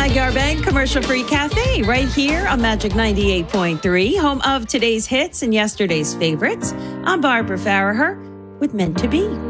Magyar Bank Commercial-Free Cafe right here on Magic 98.3, home of today's hits and yesterday's favorites. I'm Barbara Farraher with Meant to Be.